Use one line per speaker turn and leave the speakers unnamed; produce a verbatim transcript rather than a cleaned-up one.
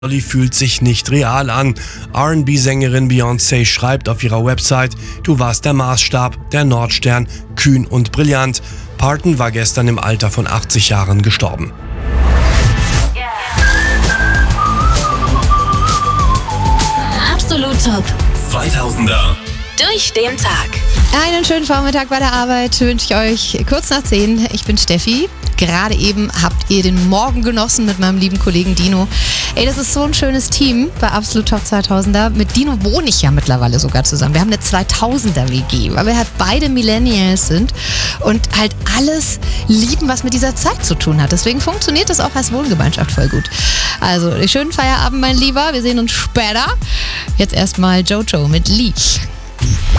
Dolly fühlt sich nicht real an. R und B-Sängerin Beyoncé schreibt auf ihrer Website: Du warst der Maßstab, der Nordstern, kühn und brillant. Parton war gestern im Alter von achtzig Jahren gestorben.
Absolut Top.
zweitausender.
Durch den Tag.
Einen schönen Vormittag bei der Arbeit wünsche ich euch kurz nach zehn. Ich bin Steffi. Gerade eben habt ihr den Morgen genossen mit meinem lieben Kollegen Dino. Ey, das ist so ein schönes Team bei Absolut Top zweitausender. Mit Dino wohne ich ja mittlerweile sogar zusammen. Wir haben eine zweitausender-W G, weil wir halt beide Millennials sind und halt alles lieben, was mit dieser Zeit zu tun hat. Deswegen funktioniert das auch als Wohngemeinschaft voll gut. Also, schönen Feierabend, mein Lieber. Wir sehen uns später. Jetzt erstmal Jojo mit Leash.